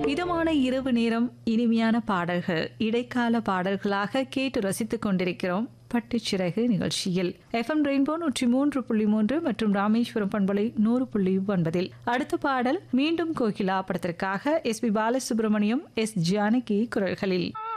இதமான இரவு நேரம், இனிமையான பாடல்கள், இடைக்கால பாடல்களாக கேட்டு ரசித்துக் கொண்டிருக்கிறோம் பட்டுச்சிறகு நிகழ்ச்சியில். FM ரெயின்போ 103.3 மற்றும் ராமேஸ்வரம் பண்பலை 100.9. அடுத்த பாடல் மீண்டும் கோகிலா படத்திற்காக SP பாலசுப்ரமணியம், S ஜானகி குரல்களில்.